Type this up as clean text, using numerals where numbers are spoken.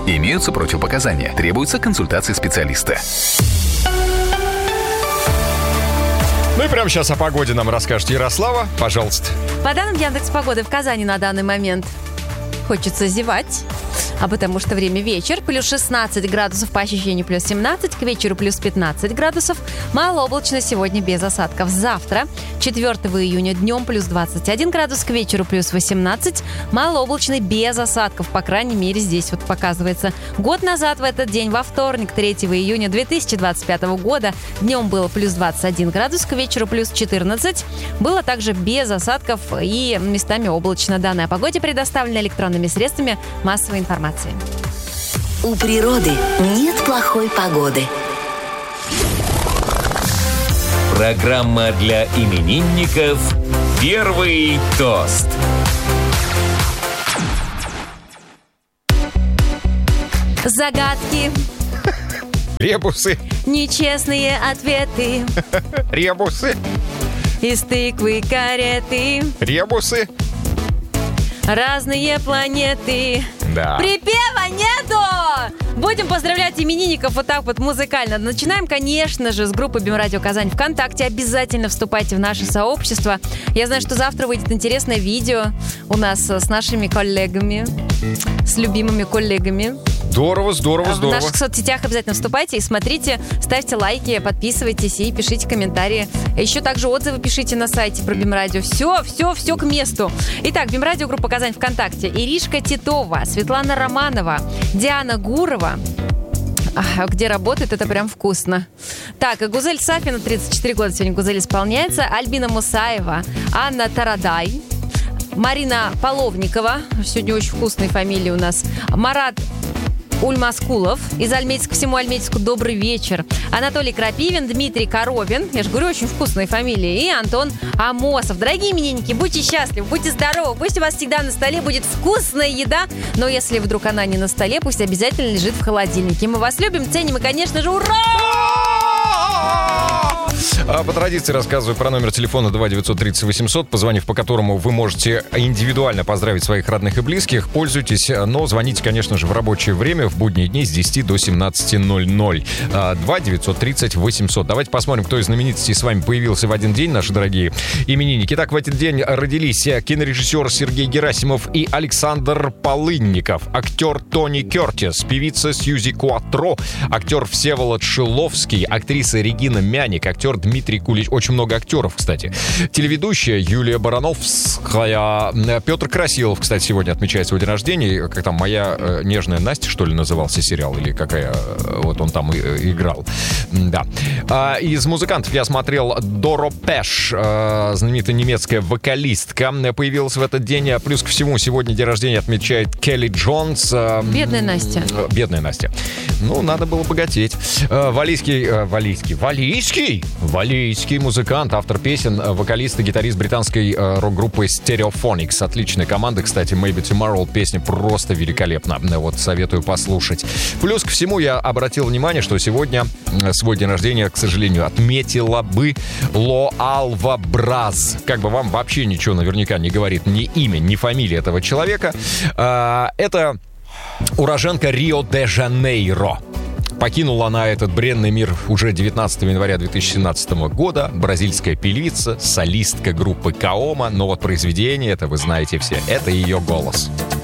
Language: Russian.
Имеются противопоказания. Требуется консультация специалиста. Ну и прямо сейчас о погоде нам расскажет Ярослава. Пожалуйста. По данным Яндекс.Погоды в Казани на данный момент хочется зевать. А потому что время вечер, плюс 16 градусов, по ощущению плюс 17, к вечеру плюс 15 градусов. Малооблачно сегодня без осадков. Завтра, 4 июня, днем плюс 21 градус, к вечеру плюс 18. Малооблачно без осадков, по крайней мере, здесь вот показывается. Год назад в этот день, во вторник, 3 июня 2025 года, днем было плюс 21 градус, к вечеру плюс 14. Было также без осадков и местами облачно. Данные о погоде предоставлены электронными средствами массовой информации. У природы нет плохой погоды. Программа для именинников «Первый тост». Загадки. Ребусы. Нечестные ответы. Ребусы. Из тыквы кареты. Ребусы. Разные планеты. Да. Припева нету! Будем поздравлять именинников вот так вот музыкально. Начинаем, конечно же, с группы БИМ-радио Казань ВКонтакте. Обязательно вступайте в наше сообщество. Я знаю, что завтра выйдет интересное видео у нас с нашими коллегами, с любимыми коллегами. Здорово, здорово, здорово. В наших соцсетях обязательно вступайте и смотрите, ставьте лайки, подписывайтесь и пишите комментарии. Еще также отзывы пишите на сайте про БИМ-радио. Все к месту. Итак, БИМ-радио, группа Казань ВКонтакте. Иришка Титова, Светлана Романова, Диана Гурова. Где работает, это прям вкусно. Так, Гузель Сафина, 34 года сегодня Гузель исполняется. Альбина Мусаева, Анна Тарадай, Марина Половникова. Сегодня очень вкусные фамилии у нас. Марат Ульмаскулов из Альметьевска, всему Альметьевску добрый вечер. Анатолий Крапивин, Дмитрий Коровин, я же говорю, очень вкусные фамилии. И Антон Амосов. Дорогие именинники, будьте счастливы, будьте здоровы. Пусть у вас всегда на столе будет вкусная еда, но если вдруг она не на столе, пусть обязательно лежит в холодильнике. Мы вас любим, ценим и, конечно же, ура! По традиции рассказываю про номер телефона 2-930-800, позвонив по которому вы можете индивидуально поздравить своих родных и близких. Пользуйтесь, но звоните, конечно же, в рабочее время, в будние дни с 10 до 17:00. 2-930-800. Давайте посмотрим, кто из знаменитостей с вами появился в один день, наши дорогие именинники. Итак, в этот день родились кинорежиссер Сергей Герасимов и Александр Полынников, актер Тони Кертис, певица Сьюзи Куатро, актер Всеволод Шиловский, актриса Регина Мяник, актер Дмитрий Кулич. Очень много актеров, кстати. Телеведущая Юлия Барановская. Петр Красилов, кстати, сегодня отмечает свой день рождения. Как там, «Моя нежная Настя», что ли, назывался сериал? Или какая? Вот он там играл. Да. Из музыкантов я смотрел Доро Пеш, знаменитая немецкая вокалистка, появилась в этот день. Плюс ко всему, сегодня день рождения отмечает Келли Джонс. Бедная Настя. Бедная Настя. Ну, надо было богатеть. Валийский музыкант, автор песен, вокалист и гитарист британской рок-группы Stereophonics. Отличная команда, кстати, Maybe Tomorrow. Песня просто великолепна. Вот, советую послушать. Плюс ко всему я обратил внимание, что сегодня свой день рождения, к сожалению, отметила бы Лоалва Браз. Как бы вам вообще ничего наверняка не говорит ни имя, ни фамилия этого человека. Это уроженка Рио-де-Жанейро. Покинула она этот бренный мир уже 19 января 2017 года. Бразильская певица, солистка группы Каома. Но вот произведение, это вы знаете все, это ее голос.